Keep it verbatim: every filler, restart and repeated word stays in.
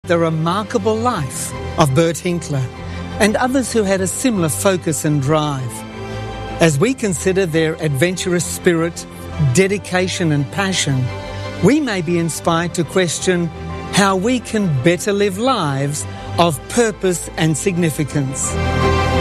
the remarkable life of Bert Hinkler and others who had a similar focus and drive. As we consider their adventurous spirit, dedication and passion, we may be inspired to question how we can better live lives of purpose and significance.